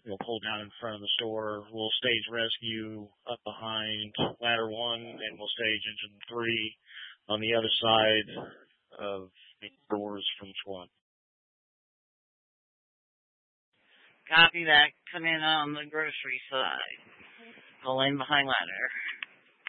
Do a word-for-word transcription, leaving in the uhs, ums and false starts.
We'll pull down in front of the store. We'll stage rescue up behind ladder one, and we'll stage engine three on the other side of the doors from each one. Copy that. Come in on the grocery side. Pull in behind ladder.